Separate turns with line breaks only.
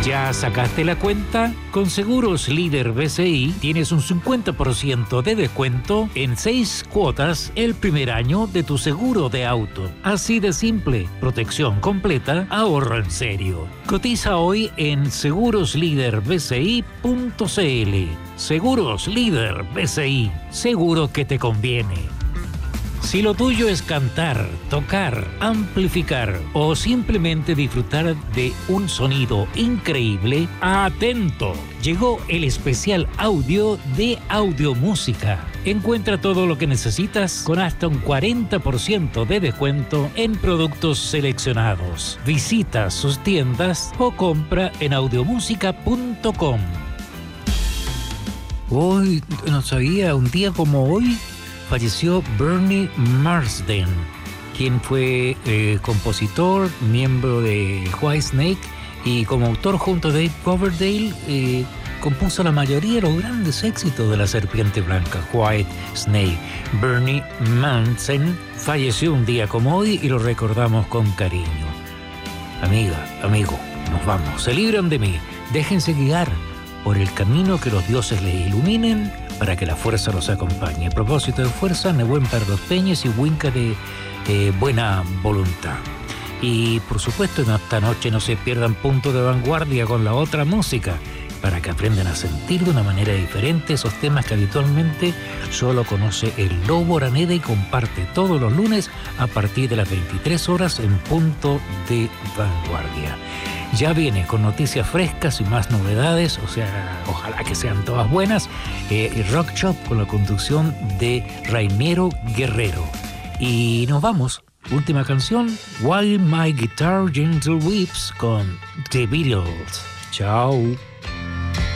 ¿Ya sacaste la cuenta? Con Seguros Líder BCI tienes un 50% de descuento en 6 cuotas el primer año de tu seguro de auto. Así de simple, protección completa, ahorro en serio. Cotiza hoy en segurosliderbci.cl. Seguros Líder BCI, seguro que te conviene. Si lo tuyo es cantar, tocar, amplificar o simplemente disfrutar de un sonido increíble, ¡atento! Llegó el especial audio de Audiomúsica. Encuentra todo lo que necesitas con hasta un 40% de descuento en productos seleccionados. Visita sus tiendas o compra en audiomusica.com. Hoy, no sabía, un día como hoy falleció Bernie Marsden, quien fue compositor, miembro de Whitesnake y como autor junto a Dave Coverdale compuso la mayoría de los grandes éxitos de la Serpiente Blanca, Whitesnake. Bernie Marsden falleció un día como hoy y lo recordamos con cariño. Amiga, amigo, nos vamos. Se libran de mí. Déjense guiar por el camino que los dioses les iluminen para que la fuerza los acompañe. A propósito de fuerza, Nehuen Perros Peñes y Winca de buena voluntad. Y por supuesto, en esta noche no se pierdan Punto de Vanguardia con la otra música, para que aprendan a sentir de una manera diferente esos temas que habitualmente solo conoce el Lobo Araneda y comparte todos los lunes a partir de las 23 horas en Punto de Vanguardia. Ya viene con noticias frescas y más novedades, o sea, ojalá que sean todas buenas, Rock Shop con la conducción de Rainiero Guerrero. Y nos vamos, última canción, While My Guitar Gentle Weeps con The Beatles. Chao.